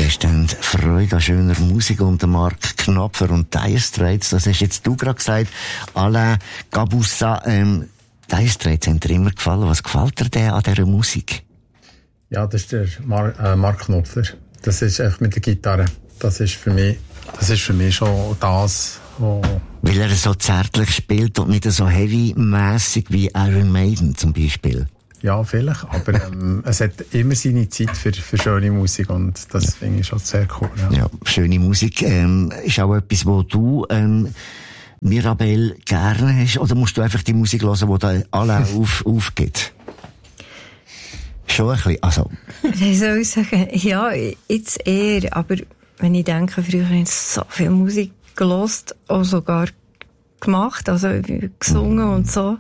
hast dann Freude an schöner Musik und Mark Knopfler und Dire Straits. Das hast jetzt du gerade gesagt. Alain Gaboussin, Dire Straits haben dir immer gefallen. Was gefällt dir denn an dieser Musik? Ja, das ist der Mark Knopfler. Das ist einfach mit der Gitarre. Das ist für mich schon das, weil er so zärtlich spielt und nicht so heavy-mässig wie Iron Maiden zum Beispiel. Ja, vielleicht, aber es hat immer seine Zeit für schöne Musik und das finde ich schon sehr cool. Ja, schöne Musik ist auch etwas, wo du Mirabelle gerne hast, oder musst du einfach die Musik hören, die da alle aufgeht? Schon ein bisschen, also. Wie soll ich sagen? Ja, jetzt eher, aber wenn ich denke, früher habe ich so viel Musik gehört, auch sogar gemacht, also gesungen und so.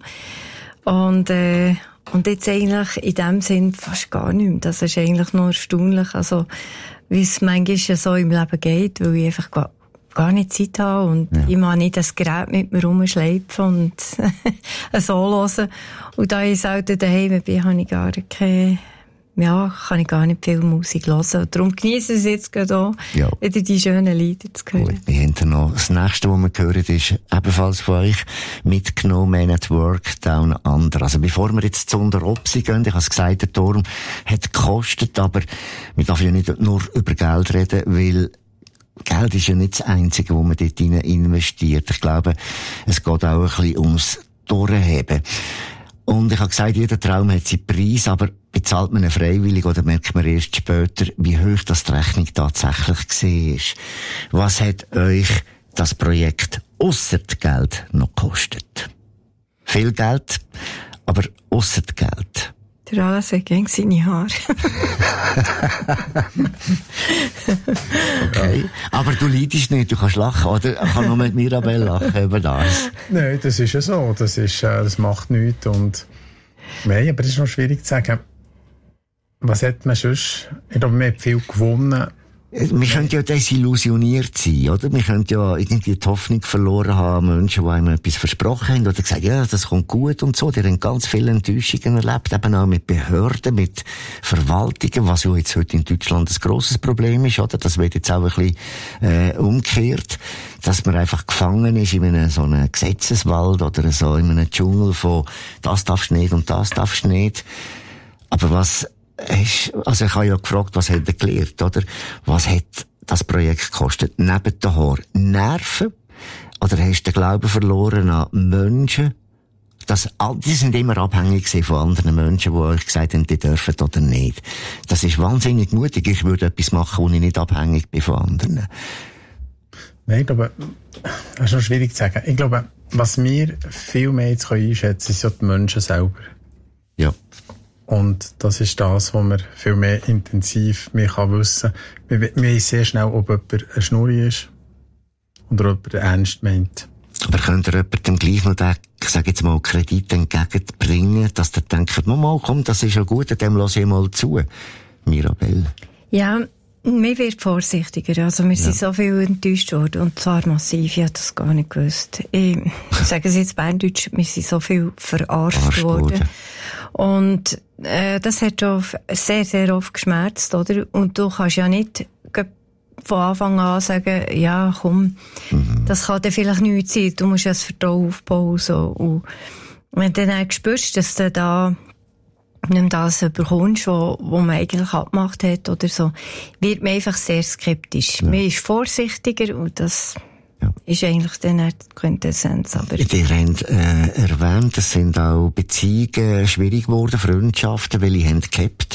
Und jetzt eigentlich in dem Sinn fast gar nicht mehr. Das ist eigentlich nur erstaunlich, also wie es manchmal so im Leben geht, weil ich einfach gar nicht Zeit habe und ich mag nicht das Gerät mit mir rumschleifen und so hören. Und da ich selten daheim bin, habe ich kann ich gar nicht viel Musik hören. Darum genieße ich es jetzt gerade auch, wieder die schönen Lieder zu hören. Gut, wir haben dann noch das nächste, was wir hören, ist ebenfalls von euch mitgenommen, Man at Work, Down Under. Also bevor wir jetzt zu Unteropsi gehen, ich habe es gesagt, der Turm hat gekostet, aber wir dürfen ja nicht nur über Geld reden, weil Geld ist ja nicht das Einzige, wo man dort rein investiert. Ich glaube, es geht auch ein bisschen ums Durchheben. Und ich habe gesagt, jeder Traum hat seinen Preis, aber bezahlt man ihn freiwillig oder merkt man erst später, wie hoch das die Rechnung tatsächlich war? Was hat euch das Projekt ausser Geld noch gekostet? Viel Geld, aber ausser Geld. Der Alles hat gegen seine Haare. Okay. Aber du leidest nicht, du kannst lachen, oder? Ich kann nur mit Mirabelle lachen über das. Nein, das ist ja so. Das macht nichts. Und, nein, aber es ist noch schwierig zu sagen. Was hat man sonst? Ich glaube, man hat viel gewonnen. Wir könnten ja desillusioniert sein, oder? Wir könnten ja irgendwie die Hoffnung verloren haben, Menschen, die einem etwas versprochen haben, oder gesagt, ja, das kommt gut und so. Die haben ganz viele Enttäuschungen erlebt, eben auch mit Behörden, mit Verwaltungen, was ja jetzt heute in Deutschland ein grosses Problem ist, oder? Das wird jetzt auch ein bisschen, umgekehrt, dass man einfach gefangen ist in so einem Gesetzeswald oder so in einem Dschungel von, das darfst du nicht und das darfst du nicht. Aber also ich habe ja gefragt, was hat er gelernt, oder? Was hat das Projekt gekostet? Neben den Haaren Nerven? Oder hast du den Glauben verloren an Menschen? Die sind immer abhängig von anderen Menschen, die euch gesagt haben, die dürfen oder nicht. Das ist wahnsinnig mutig. Ich würde etwas machen, wo ich nicht abhängig bin von anderen. Nein, ich glaube, das ist noch schwierig zu sagen. Ich glaube, was wir viel mehr jetzt einschätzen können, sind die Menschen selber. Ja. Und das ist das, was man viel mehr intensiv mehr wissen kann. Wir wissen sehr schnell, ob jemand eine Schnurri ist oder ob er ernst meint. Aber könnt ihr jemandem gleich noch den, ich sage jetzt mal, Kredit entgegenbringen, dass der denkt, Mama, komm, das ist ja gut, dem lasse ich mal zu. Mirabelle. Ja, mir wird vorsichtiger. Also, wir sind so viel enttäuscht worden. Und zwar massiv. Ich habe das gar nicht gewusst. Ich sage es jetzt Berndeutsch, wir sind so viel verarscht worden. Und, das hat schon sehr, sehr oft geschmerzt, oder? Und du kannst ja nicht von Anfang an sagen, ja, komm, das kann dann vielleicht nichts sein. Du musst ja das Vertrauen aufbauen, so. Und wenn du dann spürst, dass du da nicht mehr das bekommst, was man eigentlich abgemacht hat oder so, wird man einfach sehr skeptisch. Man ist vorsichtiger und das ist eigentlich dann die Quintessenz. Aber ihr habt erwähnt, es sind auch Beziehungen schwierig geworden, Freundschaften, welche haben gehabt?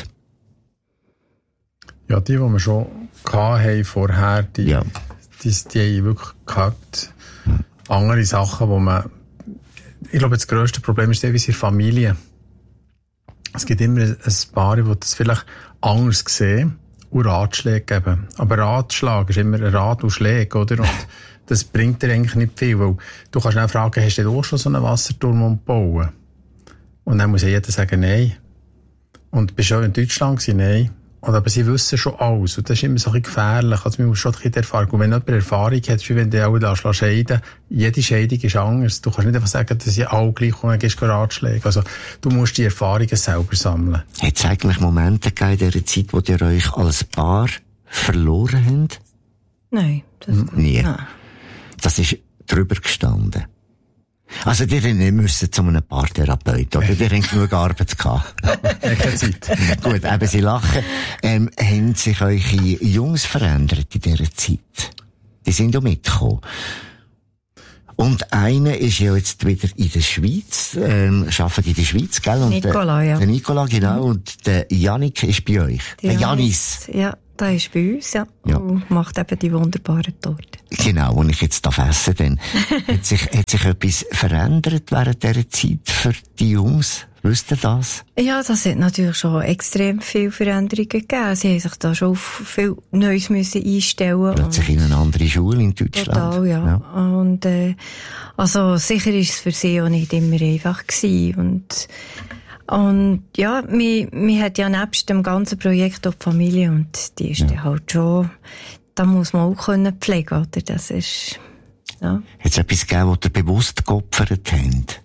Ja, die wir schon hatten vorher, die haben wirklich gehabt. Andere Sachen, wo man, ich glaube, das grösste Problem ist teilweise in der Familie. Es gibt immer ein paar, die das vielleicht anders sehen und Ratschläge geben. Aber Ratschlag ist immer ein Rat und Schläge, oder? Und das bringt dir eigentlich nicht viel, weil du kannst auch fragen, hast du auch schon so einen Wasserturm umgebaut? Und dann muss ja jeder sagen, nein. Und bist du auch in Deutschland gewesen? Nein. Und aber sie wissen schon alles. Und das ist immer so ein bisschen gefährlich. Also man muss schon ein bisschen Erfahrung. Und wenn jemand Erfahrung hat, ist wie wenn du auch scheiden. Jede Scheidung ist anders. Du kannst nicht einfach sagen, dass sie alle gleich und dann gibst du Ratschläge. Also du musst die Erfahrungen selber sammeln. Hat es eigentlich Momente gegeben in dieser Zeit, wo ihr euch als Paar verloren haben? Nein. Nie. Nein. Das ist drüber gestanden. Also, ihr müssen zu einem Paartherapeut, oder? Ihr habt genug Arbeit gehabt. Keine Zeit. Gut, eben, Sie lachen. Haben sich eure Jungs verändert in dieser Zeit? Die sind ja mitgekommen. Und einer ist ja jetzt wieder in der Schweiz, arbeitet in der Schweiz, gell? Und Nicola, ja. Der Nicola, genau. Und der Yannick ist bei euch. Der Janis. Ja, der ist bei uns, ja. Und macht eben die wunderbaren Torten. Genau, und ich jetzt essen dann. hat sich etwas verändert während dieser Zeit für die Jungs? Wisst ihr das? Ja, das hat natürlich schon extrem viele Veränderungen gegeben. Sie haben sich da schon auf viel Neues müssen einstellen. Plötzlich in eine andere Schule in Deutschland. Total, ja. Und, also, sicher ist es für sie auch nicht immer einfach gewesen. Und ja, mir hat ja nebst dem ganzen Projekt auch die Familie und die ist ja halt schon, da muss man auch können pflegen, oder? Das ist, ja. Hat es etwas gegeben, was ihr bewusst geopfert habt?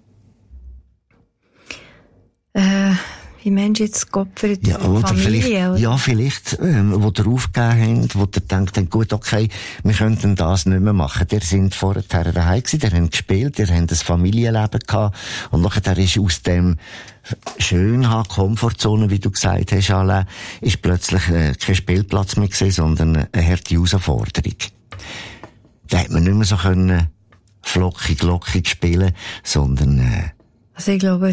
Wie Menschen jetzt geopfert ja, oder Familie, vielleicht, oder? Ja, vielleicht, wo ihr aufgegeben habt, wo ihr denkt, gut, okay, wir könnten das nicht mehr machen. Ihr sind vorher daheim gewesen, ihr habt gespielt, ihr habt ein Familienleben gehabt, und nachher ist aus dem Komfortzone, wie du gesagt hast, Alain, ist plötzlich kein Spielplatz mehr gewesen, sondern eine harte Herausforderung. Da hat man nicht mehr so können flockig, lockig spielen, sondern also ich glaube,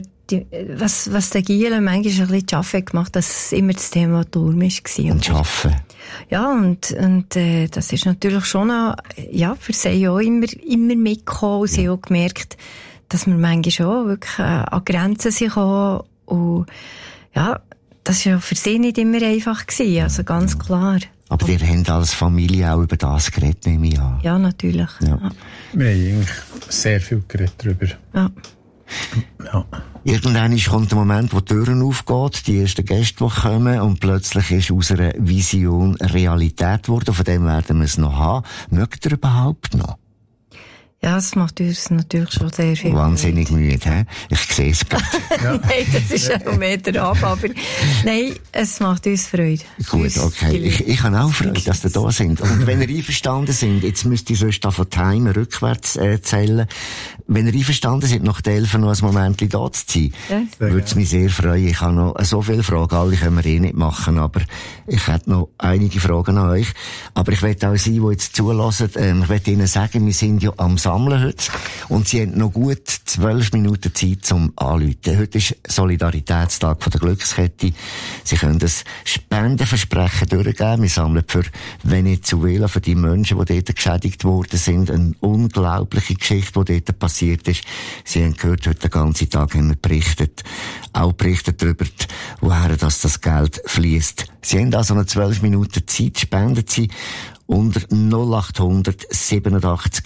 was der Giele manchmal ein bisschen zu arbeiten gemacht, dass es immer das Thema Turm war. Und arbeiten. Ja, und das ist natürlich schon auch, ja, für sie auch immer mitgekommen. Sie haben auch gemerkt, dass wir manchmal schon wirklich an Grenzen sind gekommen. Und ja, das war ja für sie nicht immer einfach gewesen, also ganz klar. Aber ihr habt als Familie auch über das geredet, nehme ich an. Ja, natürlich. Ja. Ja. Wir haben eigentlich sehr viel geredet darüber. Ja. Ja. Irgendwann kommt der Moment, wo die Türen aufgeht, die ersten Gäste, die kommen, und plötzlich ist aus einer Vision Realität geworden. Von dem werden wir es noch haben. Mögt ihr überhaupt noch? Ja, es macht uns natürlich schon sehr viel wahnsinnig müde, hä? Ich sehe es gerade. Ja. Nein, das ist ja noch mehr der ab, aber nein, es macht uns Freude. Gut, okay. Ich habe auch Freude, dass ihr da sind. Und wenn ihr einverstanden sind, jetzt müsst ihr sonst von Time rückwärts zählen. Wenn ihr einverstanden sind, nach der 11 noch ein Moment da zu sein, würde es mich sehr freuen. Ich habe noch so viele Fragen, alle können wir nicht machen, aber ich hätte noch einige Fragen an euch. Aber ich möchte auch Sie, die jetzt zulassen, ich möchte Ihnen sagen, wir sind ja am Sammeln heute. Und Sie haben noch gut 12 Minuten Zeit zum Anrufen. Heute ist Solidaritätstag von der Glückskette. Sie können das Spendenversprechen durchgeben. Wir sammeln für Venezuela, für die Menschen, die dort geschädigt worden sind. Eine unglaubliche Geschichte, die dort passiert ist. Sie haben gehört, heute den ganzen Tag haben wir berichtet. Auch berichtet darüber, woher das Geld fließt. Sie haben also noch 12 Minuten Zeit, spenden Sie unter 0800 87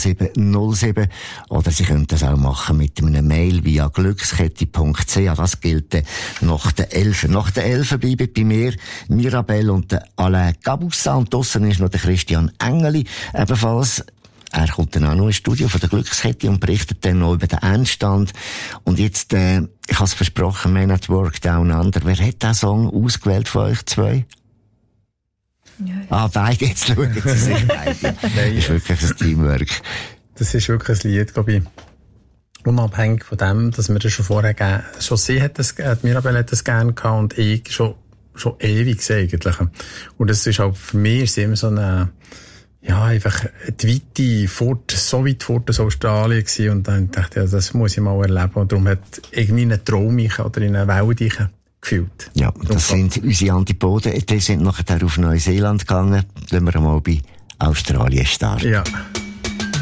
07 07. Oder Sie können das auch machen mit einer Mail via glückskette.ch. Das gilt nach der 11. Nach der 11 bleiben bei mir Mirabelle und der Alain Gabussa. Und draussen ist noch der Christian Engeli ebenfalls. Er kommt dann auch noch ins Studio von der Glückskette und berichtet dann noch über den Endstand. Und jetzt, ich habe es versprochen, Man at Work Down Under. Wer hat diesen Song ausgewählt von euch zwei? Ja. Beide, jetzt schauen Sie sich beide. Das ist wirklich ein Teamwork. Das ist wirklich ein Lied, glaube ich, unabhängig von dem, dass wir das schon vorher gegeben, schon sie hat das, Mirabelle hat das gerne gehabt und ich schon ewig eigentlich. Und das ist auch für mich ist immer so eine, ja, einfach die Weite so weit fort aus Australien gewesen. Und dann dachte ich, ja, das muss ich mal erleben. Und darum hat irgendwie einen Traum oder in eine Welt gefühlt. Ja, das sind unsere Antipoden. Die sind nachher auf Neuseeland gegangen. Wenn wir mal bei Australien starten. Ja.